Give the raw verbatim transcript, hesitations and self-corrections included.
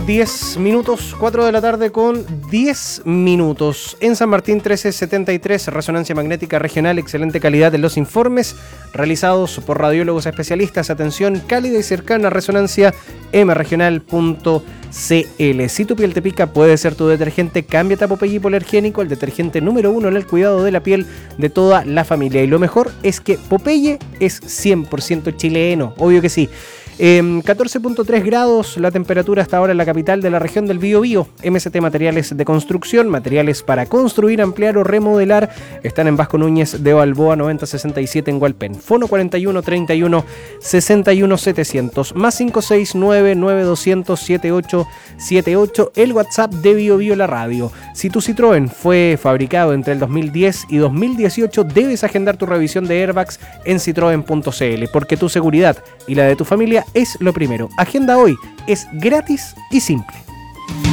con diez minutos, cuatro de la tarde con diez minutos. En San Martín trece setenta y tres, resonancia magnética regional, excelente calidad en los informes realizados por radiólogos especialistas. Atención cálida y cercana, resonancia m regional punto c l. Si tu piel te pica, puede ser tu detergente. Cámbiate a Popeye Hipoalergénico, el detergente número uno en el cuidado de la piel de toda la familia. Y lo mejor es que Popeye es cien por ciento chileno, obvio que sí. Eh, catorce punto tres grados la temperatura hasta ahora en la capital de la región del Biobío. M S T Materiales de Construcción, materiales para construir, ampliar o remodelar. Están en Vasco Núñez de Balboa noventa sesenta y siete en Hualpén. Fono cuarenta y uno treinta y uno sesenta y uno setecientos más cinco seis nueve nueve doscientos setenta y ocho setenta y ocho, el WhatsApp de Biobío la radio. Si tu Citroën fue fabricado entre el dos mil diez y dos mil dieciocho, debes agendar tu revisión de airbags en citroen punto c l, porque tu seguridad y la de tu familia es lo primero. Agenda hoy, es gratis y simple.